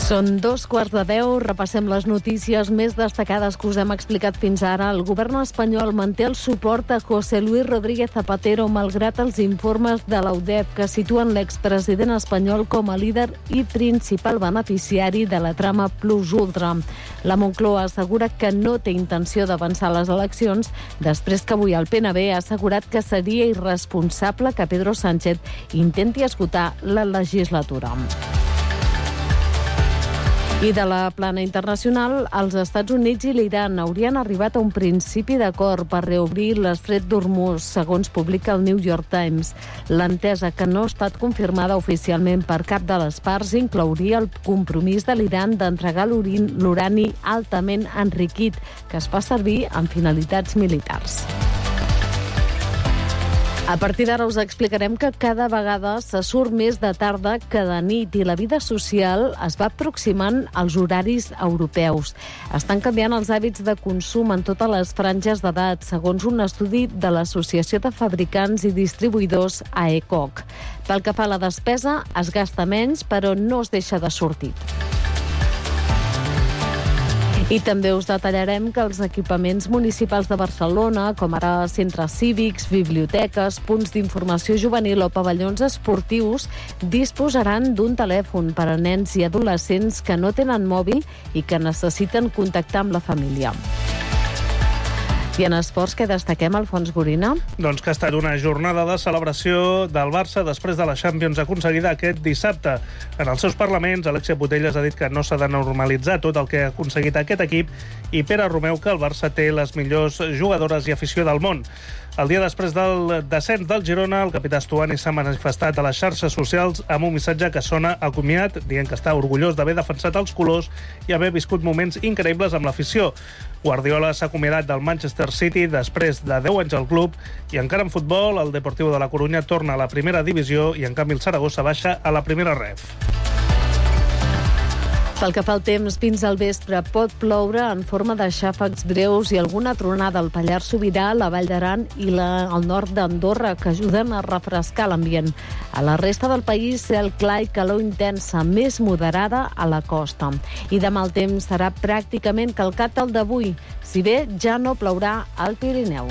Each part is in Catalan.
Són 2:15, repassem les notícies més destacades que us hem explicat fins ara. El govern espanyol manté el suport a José Luis Rodríguez Zapatero malgrat els informes de la UDEF que situen l'expresident espanyol com a líder i principal beneficiari de la trama Plus Ultra. La Moncloa assegura que no té intenció d'avançar les eleccions després que avui el PNB ha assegurat que seria irresponsable que Pedro Sánchez intenti esgotar la legislatura. I de la plana internacional, els Estats Units i l'Iran haurien arribat a un principi d'acord per reobrir l'estret d'Hormuz, segons publica el New York Times. L'entesa, que no ha estat confirmada oficialment per cap de les parts, inclouria el compromís de l'Iran d'entregar l'urani altament enriquit, que es fa servir amb finalitats militars. A partir d'ara us explicarem que cada vegada se surt més de tarda que de nit i la vida social es va aproximant als horaris europeus. Estan canviant els hàbits de consum en totes les franges d'edat, segons un estudi de l'Associació de Fabricants i Distribuïdors AECOC. Pel que fa a la despesa, es gasta menys, però no es deixa de sortir. I també us detallarem que els equipaments municipals de Barcelona, com ara centres cívics, biblioteques, punts d'informació juvenil o pavellons esportius, disposaran d'un telèfon per a nens i adolescents que no tenen mòbil i que necessiten contactar amb la família. I en esports, què destaquem, Alfons Gorina? Doncs que ha estat una jornada de celebració del Barça després de la Champions aconseguida aquest dissabte. En els seus parlaments, Alexia Putellas ha dit que no s'ha de normalitzar tot el que ha aconseguit aquest equip i Pere Romeu que el Barça té les millors jugadores i afició del món. El dia després del descens del Girona, el capità Estuani s'ha manifestat a les xarxes socials amb un missatge que sona a comiat, dient que està orgullós d'haver defensat els colors i haver viscut moments increïbles amb l'afició. Guardiola s'ha acomiadat del Manchester City després de 10 anys al club i encara en futbol, el Deportivo de la Corunya torna a la primera divisió i en canvi el Saragossa baixa a la primera ref. Pel que fa al temps, fins al vespre pot ploure en forma de xàfecs breus i alguna tronada al Pallars Sobirà, la Vall d'Aran i al nord d'Andorra, que ajuden a refrescar l'ambient. A la resta del país, cel clar i calor intensa, més moderada a la costa. I demà el temps serà pràcticament calcat al d'avui, si bé ja no plourà al Pirineu.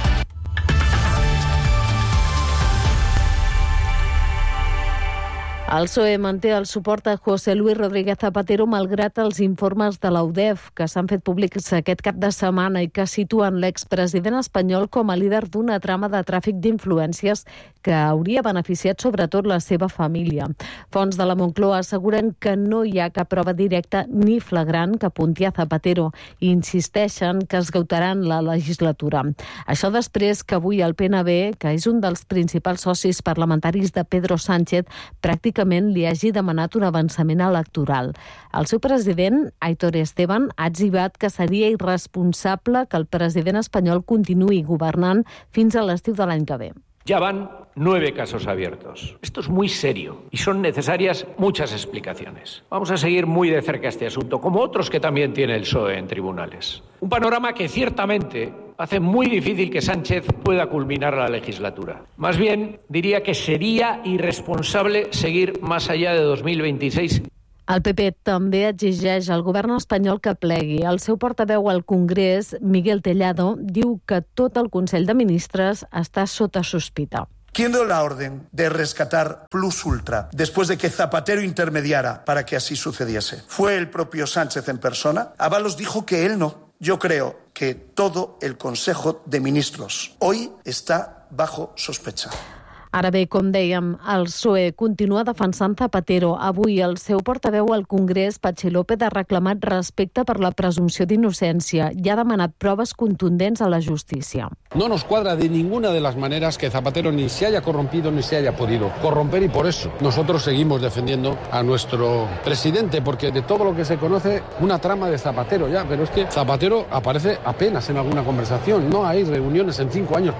El PSOE manté el suport a José Luis Rodríguez Zapatero malgrat els informes de la UDEF que s'han fet públics aquest cap de setmana i que situen l'expresident espanyol com a líder d'una trama de tràfic d'influències que hauria beneficiat sobretot la seva família. Fonts de la Moncloa asseguren que no hi ha cap prova directa ni flagrant que apunti a Zapatero i insisteixen que esgotaran la legislatura. Això després que avui el PNB, que és un dels principals socis parlamentaris de Pedro Sánchez, pràcticament li hagi demanat un avançament electoral. El seu president, Aitor Esteban, ha etzibat que seria irresponsable que el president espanyol continuï governant fins a l'estiu de l'any que ve. Ya van 9 casos abiertos. Esto es muy serio y son necesarias muchas explicaciones. Vamos a seguir muy de cerca este asunto, como otros que también tiene el PSOE en tribunales. Un panorama que ciertamente hace muy difícil que Sánchez pueda culminar la legislatura. Más bien, diría que sería irresponsable seguir más allá de 2026. El PP també exigeix al govern espanyol que plegui. El seu portaveu al Congrés, Miguel Tellado, diu que tot el Consell de Ministres està sota sospita. ¿Quién dio la orden de rescatar Plus Ultra después de que Zapatero intermediara para que así sucediese? ¿Fue el propio Sánchez en persona? Ábalos dijo que él no. Yo creo que todo el Consejo de Ministros hoy está bajo sospecha. Ara bé, com dèiem, el PSOE continua defensant Zapatero. Avui el seu portaveu al Congrés, Patxi López, ha reclamat respecte per la presumpció d'innocència i ha demanat proves contundents a la justícia. No nos cuadra de ninguna de las maneras que Zapatero ni se haya corrompido ni se haya podido corromper y por eso nosotros seguimos defendiendo a nuestro presidente, porque de todo lo que se conoce, una trama de Zapatero ya, pero es que Zapatero aparece apenas en alguna conversación, no hay reuniones en 5 años.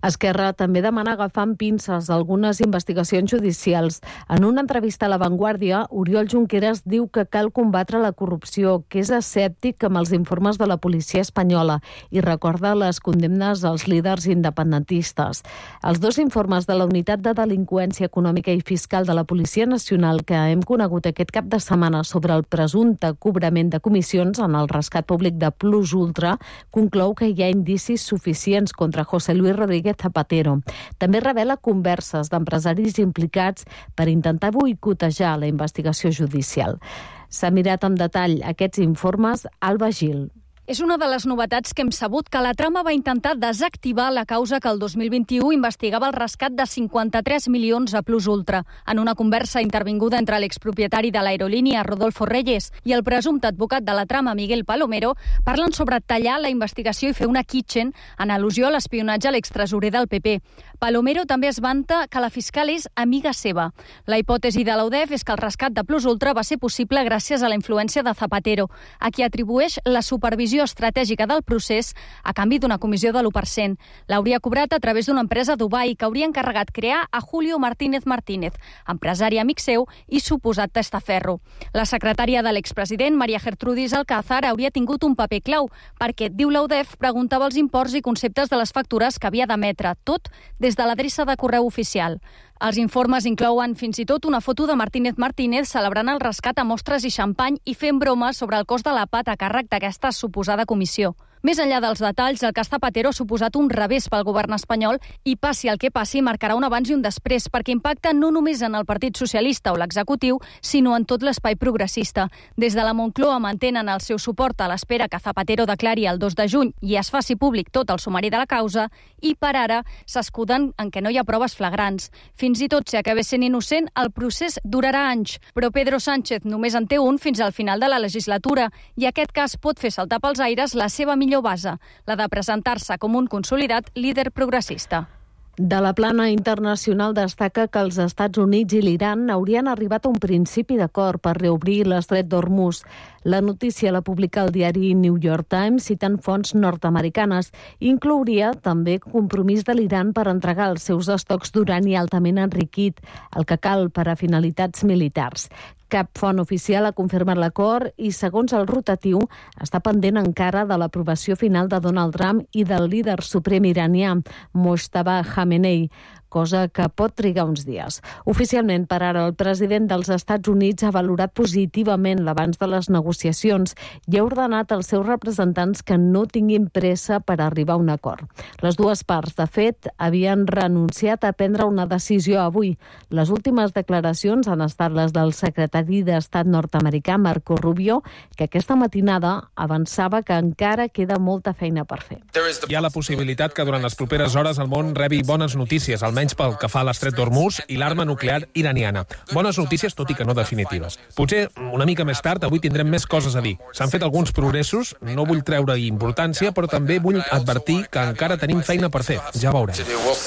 Esquerra també demana agafar amb pinces algunes investigacions judicials. En una entrevista a La Vanguardia, Oriol Junqueras diu que cal combatre la corrupció, que és escèptic amb els informes de la policia espanyola i recorda les condemnes als líders independentistes. Els dos informes de la Unitat de Delinqüència Econòmica i Fiscal de la Policia Nacional que hem conegut aquest cap de setmana sobre el presumpte cobrament de comissions en el rescat públic de Plus Ultra conclou que hi ha indicis suficients contra José Luis Rodríguez Zapatero. També revela converses d'empresaris implicats per intentar boicotejar la investigació judicial. S'ha mirat amb detall aquests informes Alba Gil. És una de les novetats que hem sabut que la trama va intentar desactivar la causa que el 2021 investigava el rescat de 53 milions a Plus Ultra. En una conversa intervinguda entre l'expropietari de l'aerolínia Rodolfo Reyes i el presumpte advocat de la trama Miguel Palomero, parlen sobre tallar la investigació i fer una kitchen en al·lusió a l'espionatge a l'extresorer del PP. Palomero també es vanta que la fiscal és amiga seva. La hipòtesi de la UDEF és que el rescat de Plus Ultra va ser possible gràcies a la influència de Zapatero, a qui atribueix la supervisió estratègica del procés a canvi d'una comissió de l'1%. L'hauria cobrat a través d'una empresa a Dubai que hauria encarregat crear a Julio Martínez Martínez, empresari amic seu i suposat testaferro. La secretària de l'expresident, María Gertrudis Alcázar, hauria tingut un paper clau perquè, diu la UDEF, preguntava els imports i conceptes de les factures que havia d'emetre, tot des de l'adreça de correu oficial. Els informes inclouen fins i tot una foto de Martínez Martínez celebrant el rescat a mostres i xampany i fent bromes sobre el cost de la PAT a càrrec d'aquesta suposada comissió. Més enllà dels detalls, el cas Zapatero ha suposat un revés pel govern espanyol i passi el que passi marcarà un abans i un després perquè impacta no només en el Partit Socialista o l'executiu, sinó en tot l'espai progressista. Des de la Moncloa mantenen el seu suport a l'espera que Zapatero declari el 2 de juny i es faci públic tot el sumari de la causa i per ara s'escuden en què no hi ha proves flagrants. Fins i tot si acabés sent innocent, el procés durarà anys, però Pedro Sánchez només en té un fins al final de la legislatura i aquest cas pot fer saltar pels aires la seva millor base, la de presentar-se com un consolidat líder progressista. De la plana internacional destaca que els Estats Units i l'Iran haurien arribat a un principi d'acord per reobrir l'estret d'Hormuz. La notícia la publica el diari New York Times citant fonts nord-americanes. Inclouria també compromís de l'Iran per entregar els seus estocs d'urani altament enriquit, el que cal per a finalitats militars. Cap font oficial ha confirmat l'acord i, segons el rotatiu, està pendent encara de l'aprovació final de Donald Trump i del líder suprem iranià, Mojtaba Khamenei, cosa que pot trigar uns dies. Oficialment, per ara, el president dels Estats Units ha valorat positivament l'avanç de les negociacions i ha ordenat als seus representants que no tinguin pressa per arribar a un acord. Les dues parts, de fet, havien renunciat a prendre una decisió avui. Les últimes declaracions han estat les del secretari d'Estat nord-americà, Marco Rubio, que aquesta matinada avançava que encara queda molta feina per fer. Hi ha la possibilitat que durant les properes hores el món rebi bones notícies, almenys pel que fa a l'estret d'Hormuz i l'arma nuclear iraniana. Bones notícies, tot i que no definitives. Potser una mica més tard avui tindrem més coses a dir. S'han fet alguns progressos, no vull treure importància, però també vull advertir que encara tenim feina per fer. Ja veurem.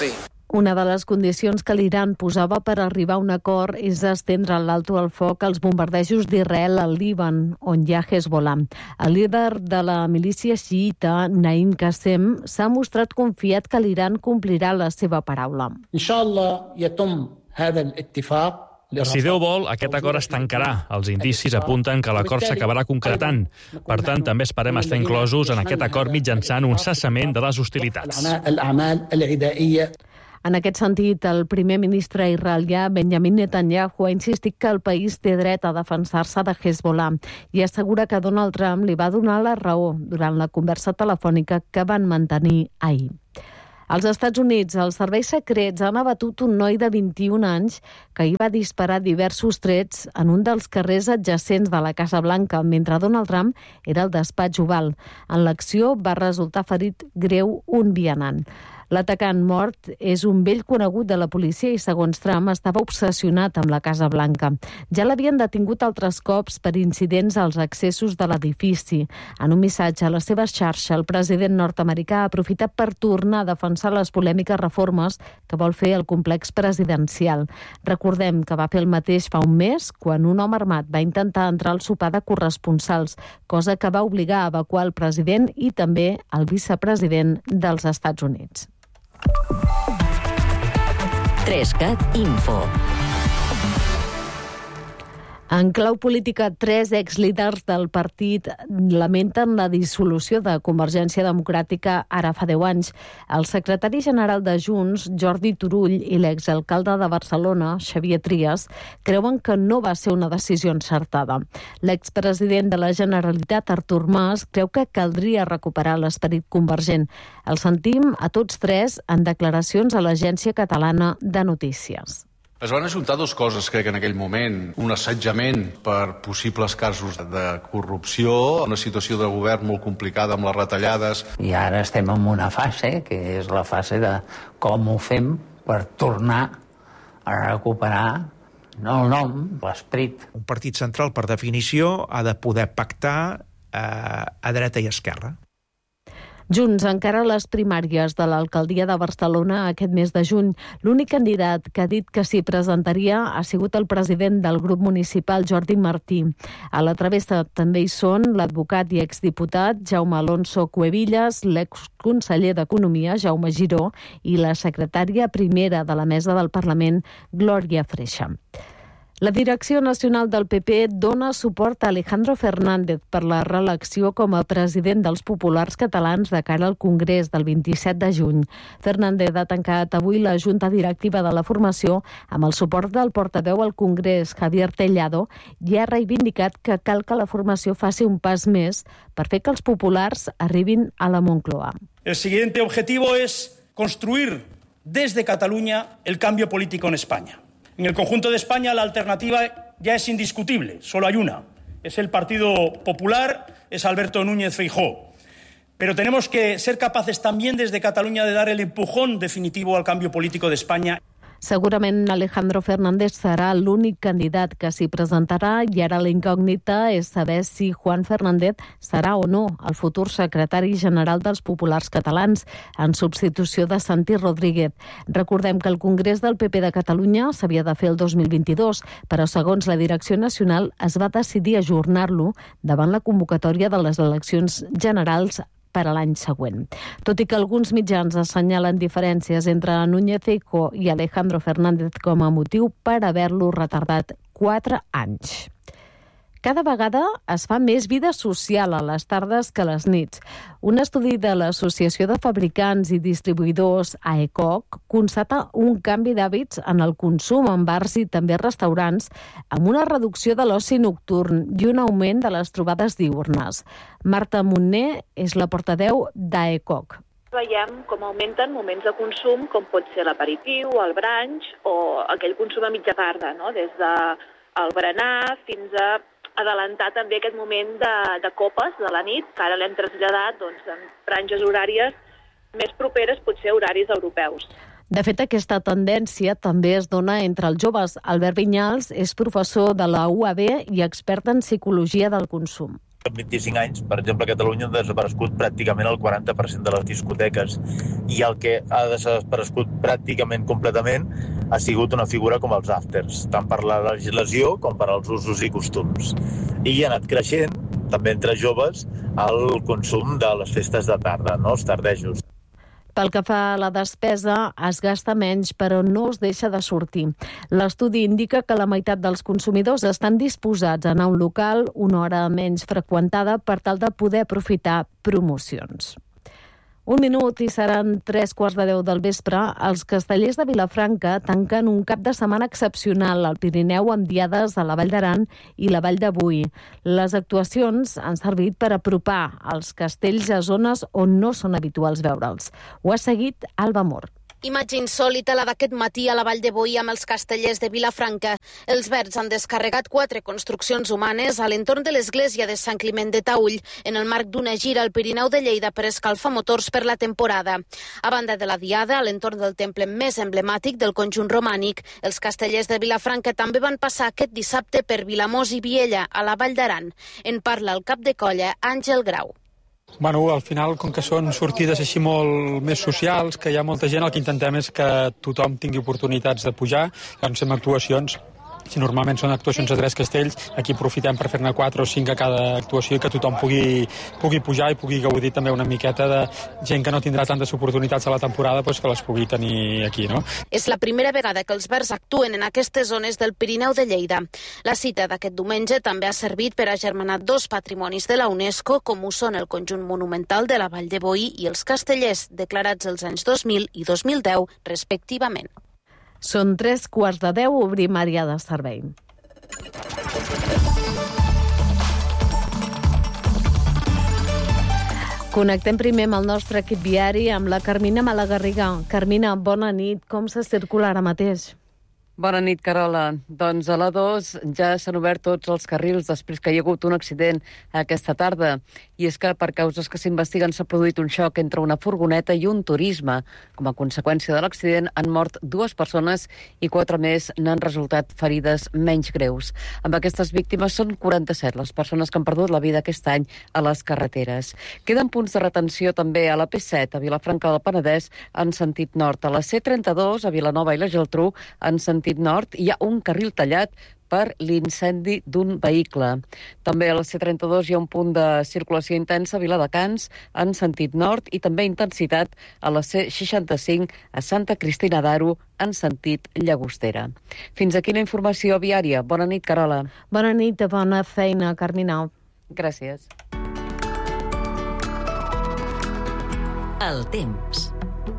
Una de les condicions que l'Iran posava per arribar a un acord és estendre l'alto al foc als bombardejos d'Israel al Líban, on hi ha Hezbollah. El líder de la milícia xiïta, Naim Qassem, s'ha mostrat confiat que l'Iran complirà la seva paraula. Si Déu vol, aquest acord es tancarà. Els indicis apunten que l'acord s'acabarà concretant. Per tant, també esperem estar inclosos en aquest acord mitjançant un cessament de les hostilitats. En aquest sentit, el primer ministre israelià Benjamin Netanyahu ha insistit que el país té dret a defensar-se de Hezbollah i assegura que Donald Trump li va donar la raó durant la conversa telefònica que van mantenir ahir. Als Estats Units, els serveis secrets han abatut un noi de 21 anys que hi va disparar diversos trets en un dels carrers adjacents de la Casa Blanca mentre Donald Trump era al despatx Oval. En l'acció va resultar ferit greu un vianant. L'atacant mort és un vell conegut de la policia i, segons Trump, estava obsessionat amb la Casa Blanca. Ja l'havien detingut altres cops per incidents als accessos de l'edifici. En un missatge a la seva xarxa, el president nord-americà ha aprofitat per tornar a defensar les polèmiques reformes que vol fer el complex presidencial. Recordem que va fer el mateix fa un mes, quan un home armat va intentar entrar al sopar de corresponsals, cosa que va obligar a evacuar el president i també el vicepresident dels Estats Units. 3CAT Info. En clau política, 3 exlíders del partit lamenten la dissolució de Convergència Democràtica ara fa 10 anys. El secretari general de Junts, Jordi Turull, i l'exalcalde de Barcelona, Xavier Trias, creuen que no va ser una decisió encertada. L'expresident de la Generalitat, Artur Mas, creu que caldria recuperar l'esperit convergent. El sentim a tots 3 en declaracions a l'Agència Catalana de Notícies. Es van ajuntar dues coses, crec, en aquell moment. Un assetjament per possibles casos de corrupció, una situació de govern molt complicada amb les retallades. I ara estem en una fase, que és la fase de com ho fem per tornar a recuperar no el nom, l'esperit. Un partit central, per definició, ha de poder pactar a dreta i esquerra. Junts encara les primàries de l'alcaldia de Barcelona aquest mes de juny. L'únic candidat que ha dit que s'hi presentaria ha sigut el president del grup municipal, Jordi Martí. A la travessa també hi són l'advocat i exdiputat Jaume Alonso Cuevillas, l'exconseller d'Economia, Jaume Giró, i la secretària primera de la mesa del Parlament, Glòria Freixa. La direcció nacional del PP dona suport a Alejandro Fernández per la reelecció com a president dels populars catalans de cara al Congrés del 27 de juny. Fernández ha tancat avui la junta directiva de la formació amb el suport del portaveu al Congrés, Javier Tellado, i ha reivindicat que cal que la formació faci un pas més per fer que els populars arribin a la Moncloa. El siguiente objetivo es construir desde Cataluña el cambio político en España. En el conjunto de España la alternativa ya es indiscutible, solo hay una. Es el Partido Popular, es Alberto Núñez Feijóo. Pero tenemos que ser capaces también desde Cataluña de dar el empujón definitivo al cambio político de España. Segurament Alejandro Fernández serà l'únic candidat que s'hi presentarà i ara la incògnita és saber si Juan Fernández serà o no el futur secretari general dels populars catalans en substitució de Santi Rodríguez. Recordem que el Congrés del PP de Catalunya s'havia de fer el 2022, però segons la direcció nacional es va decidir ajornar-lo davant la convocatòria de les eleccions generals per a l'any següent. Tot i que alguns mitjans assenyalen diferències entre Núñez Feijóo i Alejandro Fernández com a motiu per haver-lo retardat 4 anys. Cada vegada es fa més vida social a les tardes que a les nits. Un estudi de l'Associació de Fabricants i Distribuïdors AECOC constata un canvi d'hàbits en el consum en bars i també restaurants, amb una reducció de l'oci nocturn i un augment de les trobades diürnes. Marta Montner és la portaveu d'AECOC. Veiem com augmenten moments de consum, com pot ser l'aperitiu, el brunch o aquell consum a mitja tarda, no? Des del berenar fins a adelantar també aquest moment de copes de la nit, que ara l'hem traslladat en franges horàries més properes, potser horaris europeus. De fet, aquesta tendència també es dona entre els joves. Albert Vinyals és professor de la UAB i expert en psicologia del consum. En 25 anys, per exemple, a Catalunya han desaparegut pràcticament el 40% de les discoteques i el que ha desaparegut pràcticament completament ha sigut una figura com els afters, tant per la legislació com per als usos i costums. I ha anat creixent, també entre joves, el consum de les festes de tarda, no? Els tardejos. Pel que fa a la despesa, es gasta menys, però no es deixa de sortir. L'estudi indica que la meitat dels consumidors estan disposats a anar a un local una hora menys freqüentada per tal de poder aprofitar promocions. 1 minut i seran 3:15 del vespre. Els castellers de Vilafranca tanquen un cap de setmana excepcional al Pirineu amb diades a la Vall d'Aran i la Vall de Boí. Les actuacions han servit per apropar els castells a zones on no són habituals veure'ls. Ho ha seguit Alba Mor. Imatge insòlita la d'aquest matí a la Vall de Boí amb els castellers de Vilafranca. Els verds han descarregat 4 construccions humanes a l'entorn de l'església de Sant Climent de Taüll en el marc d'una gira al Pirineu de Lleida per escalfar motors per la temporada. A banda de la diada, a l'entorn del temple més emblemàtic del conjunt romànic, els castellers de Vilafranca també van passar aquest dissabte per Vilamós i Viella, a la Vall d'Aran. En parla el cap de colla, Àngel Grau. Bueno, al final, com que són sortides així molt més socials, que hi ha molta gent, el que intentem és que tothom tingui oportunitats de pujar, doncs fem actuacions Si normalment són actuacions a 3 castells, aquí aprofitem per fer-ne 4 o 5 a cada actuació i que tothom pugui pujar i pugui gaudir també una miqueta de gent que no tindrà tantes oportunitats a la temporada, doncs que les pugui tenir aquí, no? És la primera vegada que els Verds actuen en aquestes zones del Pirineu de Lleida. La cita d'aquest diumenge també ha servit per agermanar 2 patrimonis de la UNESCO, com ho són el conjunt monumental de la Vall de Boí i els Castellers, declarats els anys 2000 i 2010, respectivament. Són 3:15, obrim àrea de servei. Connectem primer amb el nostre equip viari, amb la Carmina Malagarriga. Carmina, bona nit. Com se circula ara mateix? Bona nit, Carola. Doncs a l'A2 ja s'han obert tots els carrils després que hi ha hagut un accident aquesta tarda. I és que per causes que s'investiguen s'ha produït un xoc entre una furgoneta i un turisme. Com a conseqüència de l'accident han mort 2 persones i 4 més n'han resultat ferides menys greus. Amb aquestes víctimes són 47 les persones que han perdut la vida aquest any a les carreteres. Queden punts de retenció també a la P7, a Vilafranca del Penedès, en sentit nord. A la C32, a Vilanova i la Geltrú, en sentit nord, hi ha un carril tallat per l'incendi d'un vehicle. També a la C32 hi ha un punt de circulació intensa a Viladecans, en sentit nord, i també intensitat a la C65 a Santa Cristina d'Aro, en sentit Llagostera. Fins aquí la informació viària. Bona nit, Carola. Bona nit, bona feina, Carmina. Gràcies. El temps.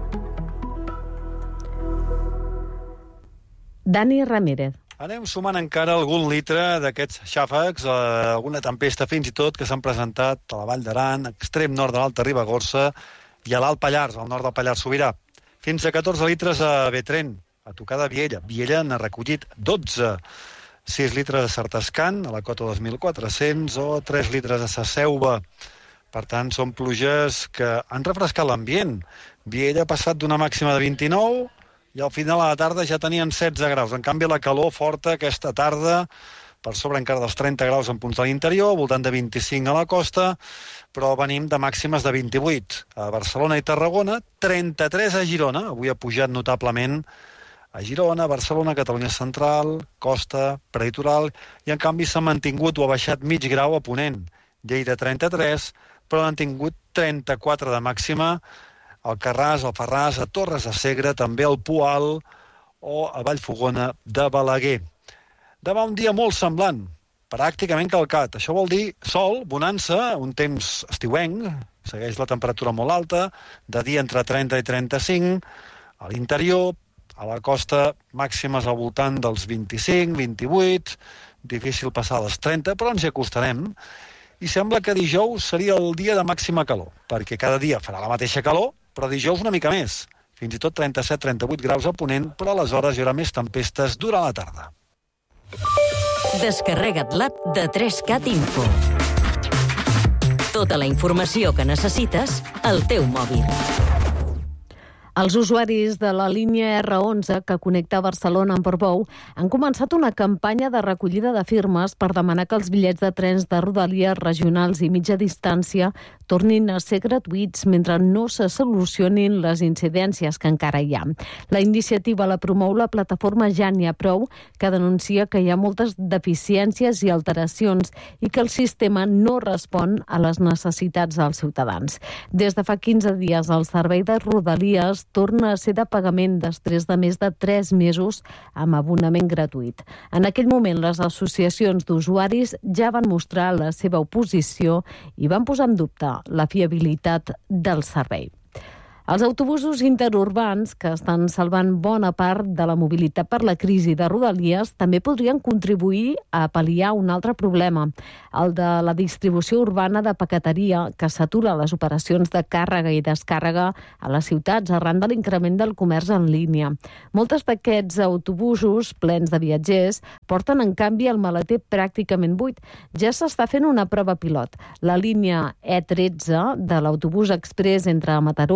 Dani Ramírez. Anem sumant encara algun litre d'aquests xàfecs, alguna tempesta fins i tot que s'han presentat a la Vall d'Aran, extrem nord de l'Alta Ribagorça i a l'Alt Pallars, al nord del Pallars Sobirà. Fins a 14 litres a Betrén, a tocar de Viella. Viella n'ha recollit 12. 6 litres a Sartascan, a la cota 2.400, o 3 litres a Saseuva. Per tant, són pluges que han refrescat l'ambient. Viella ha passat d'una màxima de 29 i al final de la tarda ja tenien 16 graus. En canvi, la calor forta aquesta tarda, per sobre encara dels 30 graus en punts de l'interior, voltant de 25 a la costa, però venim de màximes de 28. A Barcelona i Tarragona, 33 a Girona. Avui ha pujat notablement a Girona, Barcelona, Catalunya Central, Costa, Prelitoral, i en canvi s'ha mantingut o ha baixat mig grau a Ponent. Lleida 33, però han tingut 34 de màxima al Carràs, al Farràs, a Torres de Segre, també al Poal o a Vallfogona de Balaguer. Demà un dia molt semblant, pràcticament calcat. Això vol dir sol, bonança, un temps estiuenc, segueix la temperatura molt alta, de dia entre 30 i 35, a l'interior, a la costa, màximes al voltant dels 25, 28, difícil passar a les 30, però ens hi acostarem. I sembla que dijous seria el dia de màxima calor, perquè cada dia farà la mateixa calor, però dijous una mica més, fins i tot 37-38 graus a Ponent, però aleshores hi haurà més tempestes durant la tarda. Descarrega't l'app de 3CAT Info. Tota la informació que necessites al teu mòbil. Els usuaris de la línia R11, que connecta Barcelona amb Portbou, han començat una campanya de recollida de firmes per demanar que els bitllets de trens de rodalies regionals i mitja distància tornin a ser gratuïts mentre no se solucionin les incidències que encara hi ha. La iniciativa la promou la plataforma Ja n'hi ha prou, que denuncia que hi ha moltes deficiències i alteracions i que el sistema no respon a les necessitats dels ciutadans. Des de fa 15 dies, el servei de rodalies torna a ser de pagament després de més de 3 mesos amb abonament gratuït. En aquell moment, les associacions d'usuaris ja van mostrar la seva oposició i van posar en dubte la fiabilitat del servei. Els autobusos interurbans, que estan salvant bona part de la mobilitat per la crisi de rodalies, també podrien contribuir a pal·liar un altre problema, el de la distribució urbana de paqueteria, que s'atura les operacions de càrrega i descàrrega a les ciutats arran de l'increment del comerç en línia. Moltes d'aquests autobusos plens de viatgers porten, en canvi, el maleter pràcticament buit. Ja s'està fent una prova pilot. La línia E13 de l'autobús express entre Mataró, Gran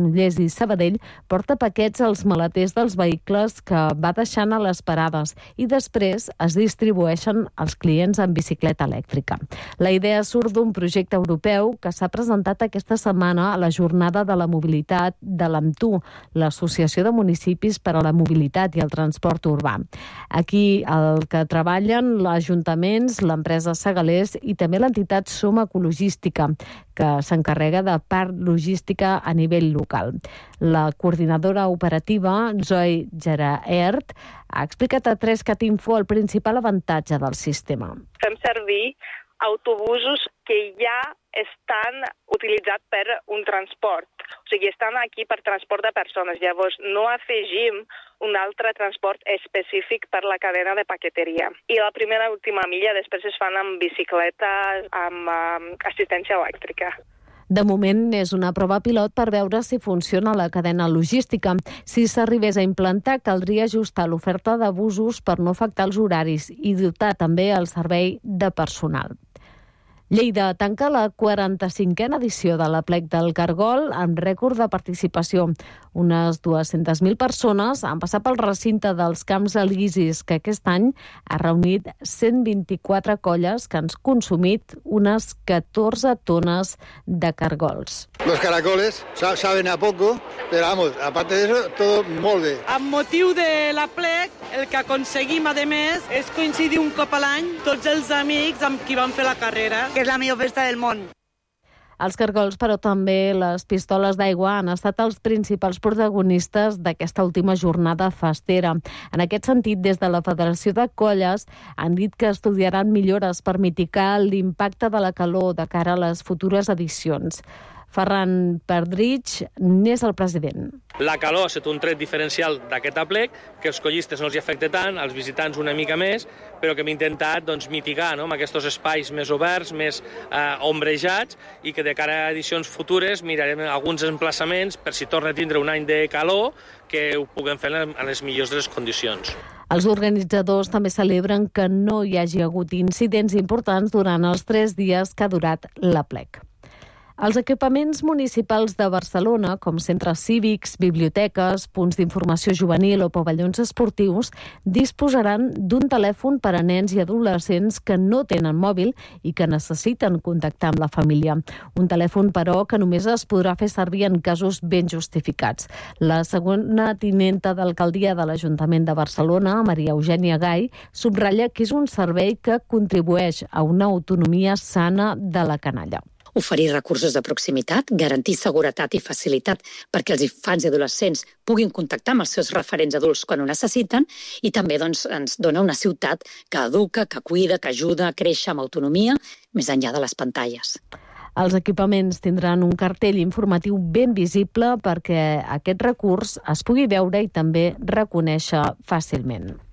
Granollers i Sabadell porta paquets als maleters dels vehicles que va deixant a les parades i després es distribueixen als clients en bicicleta elèctrica. La idea surt d'un projecte europeu que s'ha presentat aquesta setmana a la Jornada de la Mobilitat de l'AMTU, l'Associació de Municipis per a la Mobilitat i el Transport Urbà. Aquí el que treballen l'Ajuntaments, l'empresa Segalers i també l'entitat Som Ecologística, que s'encarrega de part logística a nivell local. La coordinadora operativa, Zoe Geraert, ha explicat a 3cat Info el principal avantatge del sistema. Fem servir autobusos que ja estan utilitzats per un transport. O sigui, estan aquí per transport de persones. Llavors, no afegim un altre transport específic per la cadena de paqueteria. I la primera i última milla després es fan amb bicicletes, amb assistència elèctrica. De moment és una prova pilot per veure si funciona la cadena logística. Si s'arribés a implantar, caldria ajustar l'oferta de busos per no afectar els horaris i dotar també el servei de personal. Lleida tanca la 45a edició de l'Aplec del Cargol amb rècord de participació. Unes 200.000 persones han passat pel recinte dels Camps Elisis, que aquest any ha reunit 124 colles que han consumit unes 14 tones de cargols. Los caracoles saben a poco, pero vamos, aparte de eso, todo molt bé. Amb motiu de l'Aplec, el que aconseguim, a més, és coincidir un cop a l'any tots els amics amb qui van fer la carrera, que és la millor festa del món. Els cargols, però també les pistoles d'aigua han estat els principals protagonistes d'aquesta última jornada festera. En aquest sentit, des de la Federació de Colles han dit que estudiaran millores per mitigar l'impacte de la calor de cara a les futures edicions. Ferran Perdrich n'és el president. La calor ha estat un tret diferencial d'aquest aplec, que els collistes no els hi afecta tant, als visitants una mica més, però que hem intentat mitigar amb aquests espais més oberts, més ombrejats, i que de cara a edicions futures mirarem alguns emplaçaments per si torna a tindre un any de calor que ho puguem fer en les millors de les condicions. Els organitzadors també celebren que no hi hagi hagut incidents importants durant els 3 dies que ha durat l'Aplec. Els equipaments municipals de Barcelona, com centres cívics, biblioteques, punts d'informació juvenil o pavellons esportius, disposaran d'un telèfon per a nens i adolescents que no tenen mòbil i que necessiten contactar amb la família. Un telèfon, però, que només es podrà fer servir en casos ben justificats. La segona tinenta d'alcaldia de l'Ajuntament de Barcelona, Maria Eugènia Gai, subratlla que és un servei que contribueix a una autonomia sana de la canalla. Oferir recursos de proximitat, garantir seguretat i facilitat perquè els infants i adolescents puguin contactar amb els seus referents adults quan ho necessiten i també ens dona una ciutat que educa, que cuida, que ajuda a créixer amb autonomia més enllà de les pantalles. Els equipaments tindran un cartell informatiu ben visible perquè aquest recurs es pugui veure i també reconèixer fàcilment.